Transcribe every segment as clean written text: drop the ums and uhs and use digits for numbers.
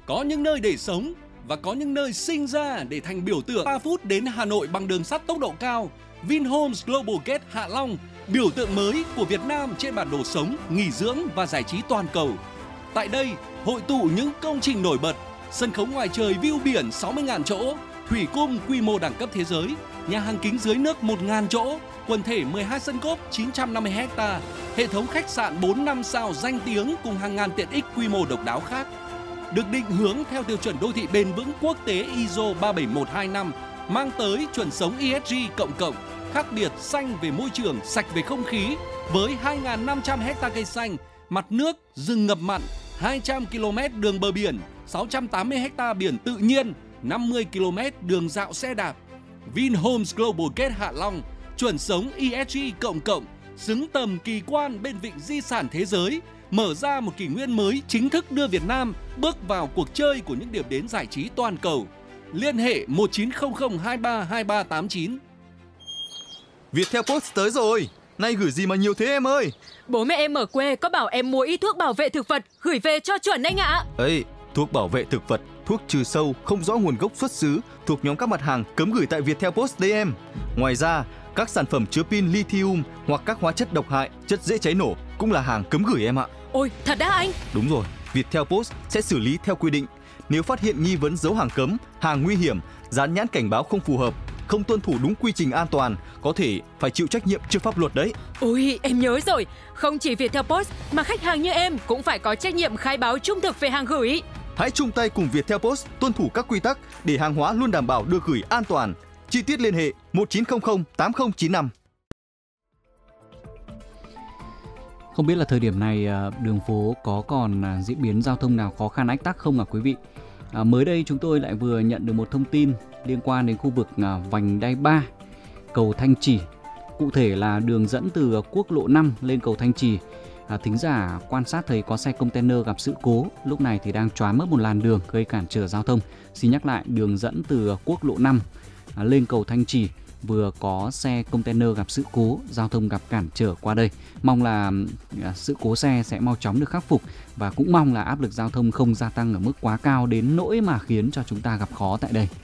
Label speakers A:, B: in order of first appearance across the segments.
A: Có những nơi để sống và có những nơi sinh ra để thành biểu tượng. 3 phút đến Hà Nội bằng đường sắt tốc độ cao. Vinhomes Global Gate Hạ Long, biểu tượng mới của Việt Nam trên bản đồ sống, nghỉ dưỡng và giải trí toàn cầu. Tại đây, hội tụ những công trình nổi bật, sân khấu ngoài trời view biển 60.000 chỗ, thủy cung quy mô đẳng cấp thế giới, nhà hàng kính dưới nước 1.000 chỗ, quần thể 12 sân golf 950 ha, hệ thống khách sạn 4-5 sao danh tiếng cùng hàng ngàn tiện ích quy mô độc đáo khác. Được định hướng theo tiêu chuẩn đô thị bền vững quốc tế ISO 37125, mang tới chuẩn sống ESG cộng, khác biệt xanh về môi trường, sạch về không khí, với 2.500 ha cây xanh, mặt nước, rừng ngập mặn, 200 km đường bờ biển, 680 ha biển tự nhiên, 50 km đường dạo xe đạp. Vinhomes Global Gate Hạ Long, chuẩn sống ESG cộng, xứng tầm kỳ quan bên vịnh di sản thế giới, mở ra một kỷ nguyên mới chính thức đưa Việt Nam bước vào cuộc chơi của những điểm đến giải trí toàn cầu. Liên hệ 1900 23 2389.
B: Viettel Post tới rồi. Nay gửi gì mà nhiều thế em ơi?
C: Bố mẹ em ở quê có bảo em mua ít thuốc bảo vệ thực vật gửi về cho chuẩn anh ạ.
B: Ấy, thuốc bảo vệ thực vật, thuốc trừ sâu không rõ nguồn gốc xuất xứ thuộc nhóm các mặt hàng cấm gửi tại Viettel Post đấy em. Ngoài ra, các sản phẩm chứa pin lithium hoặc các hóa chất độc hại, chất dễ cháy nổ cũng là hàng cấm gửi em ạ.
C: Ôi, thật đã anh?
B: Đúng rồi, Viettel Post sẽ xử lý theo quy định. Nếu phát hiện nghi vấn dấu hàng cấm, hàng nguy hiểm, dán nhãn cảnh báo không phù hợp, không tuân thủ đúng quy trình an toàn, có thể phải chịu trách nhiệm trước pháp luật đấy.
C: Ôi, em nhớ rồi. Không chỉ Viettel Post mà khách hàng như em cũng phải có trách nhiệm khai báo trung thực về hàng gửi.
B: Hãy chung tay cùng Viettel Post tuân thủ các quy tắc để hàng hóa luôn đảm bảo được gửi an toàn. Chi tiết liên hệ 1900 8095.
D: Không biết là thời điểm này đường phố có còn diễn biến giao thông nào khó khăn ách tắc không quý vị? Mới đây chúng tôi lại vừa nhận được một thông tin liên quan đến khu vực vành đai 3, cầu Thanh Trì. Cụ thể là đường dẫn từ quốc lộ 5 lên cầu Thanh Trì. Thính giả quan sát thấy có xe container gặp sự cố, lúc này thì đang choán mất một làn đường gây cản trở giao thông. Xin nhắc lại, đường dẫn từ quốc lộ 5 lên cầu Thanh Trì vừa có xe container gặp sự cố, giao thông gặp cản trở qua đây. Mong là sự cố xe sẽ mau chóng được khắc phục và cũng mong là áp lực giao thông không gia tăng ở mức quá cao đến nỗi mà khiến cho chúng ta gặp khó tại đây.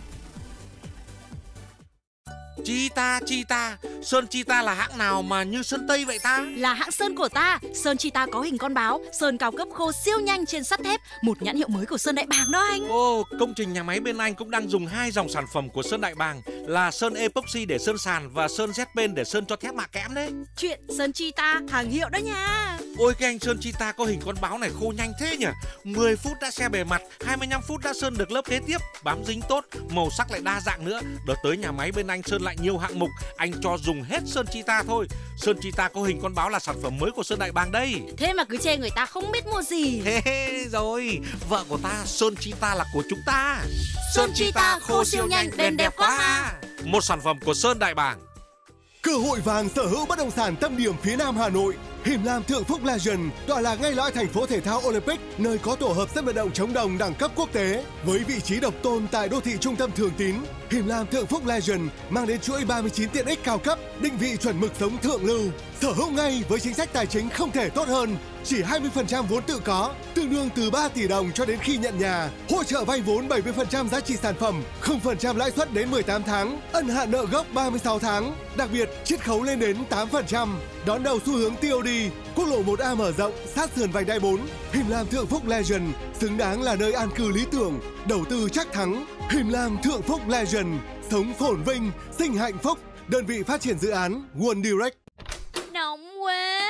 E: Cheetah, sơn Cheetah là hãng nào mà như sơn Tây vậy ta?
F: Là hãng sơn của ta. Sơn Cheetah có hình con báo, sơn cao cấp khô siêu nhanh trên sắt thép, một nhãn hiệu mới của Sơn Đại Bàng đó anh.
E: Ồ, công trình nhà máy bên anh cũng đang dùng 2 dòng sản phẩm của Sơn Đại Bàng là sơn epoxy để sơn sàn và sơn Z-pen để sơn cho thép mạ kẽm đấy.
F: Chuyện sơn Cheetah hàng hiệu đó nha.
E: Ôi cái anh sơn Cheetah có hình con báo này khô nhanh thế nhỉ? 10 phút đã xe bề mặt, 25 phút đã sơn được lớp kế tiếp, bám dính tốt, màu sắc lại đa dạng nữa. Đợt tới nhà máy bên anh sơn lại nhiều hạng mục, anh cho dùng hết sơn Cheetah thôi. Sơn Cheetah có hình con báo là sản phẩm mới của Sơn Đại Bàng đây.
F: Thế mà cứ chê người ta không biết mua gì.
E: Rồi, vợ của ta, sơn Cheetah là của chúng ta.
F: Sơn Cheetah khô siêu nhanh, bền đẹp quá ha.
E: Một sản phẩm của Sơn Đại Bàng.
G: Cơ hội vàng sở hữu bất động sản tâm điểm phía Nam Hà Nội. Him Lam Thượng Phúc Legend tọa lạc ngay lõi thành phố thể thao Olympic, nơi có tổ hợp sân vận động chống đồng đẳng cấp quốc tế. Với vị trí độc tôn tại đô thị trung tâm Thường Tín, Him Lam Thượng Phúc Legend mang đến chuỗi 39 tiện ích cao cấp, định vị chuẩn mực sống thượng lưu. Sở hữu ngay với chính sách tài chính không thể tốt hơn. Chỉ 20% vốn tự có, tương đương từ 3 tỷ đồng cho đến khi nhận nhà. Hỗ trợ vay vốn 70% giá trị sản phẩm, 0% lãi suất đến 18 tháng, ân hạn nợ gốc 36 tháng. Đặc biệt, chiết khấu lên đến 8%. Đón đầu xu hướng TOD, quốc lộ 1A mở rộng, sát sườn vành đai 4. Him Lam Thượng Phúc Legend xứng đáng là nơi an cư lý tưởng, đầu tư chắc thắng. Him Lam Thượng Phúc Legend, sống phồn vinh, sinh hạnh phúc. Đơn vị phát triển dự án One Direct.
F: Nóng quá.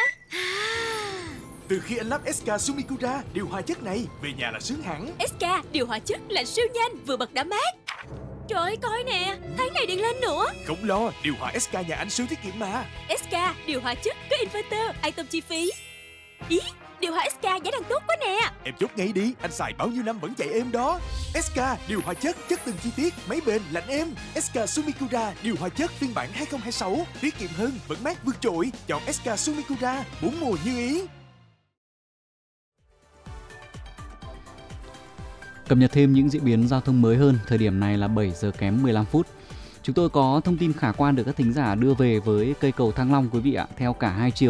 H: Từ khi anh lắp SK Sumikura điều hòa chất này, về nhà là sướng hẳn.
F: SK điều hòa chất là siêu nhanh, vừa bật đã mát. Trời ơi, coi nè, tháng này điện lên nữa.
H: Không lo, điều hòa SK nhà anh siêu tiết kiệm mà.
F: SK điều hòa chất có inverter, an tâm chi phí. Ý, điều hòa SK giá đang tốt quá nè.
H: Em chốt ngay đi, anh xài bao nhiêu năm vẫn chạy êm đó. SK điều hòa chất từng chi tiết, máy bền lạnh êm. SK Sumikura điều hòa chất phiên bản 2026, tiết kiệm hơn, vẫn mát vượt trội. Chọn SK Sumikura, 4 mùa như ý.
D: Cập nhật thêm những diễn biến giao thông mới hơn, thời điểm này là 7 giờ kém 15 phút. Chúng tôi có thông tin khả quan được các thính giả đưa về với cây cầu Thăng Long quý vị ạ, theo cả hai chiều.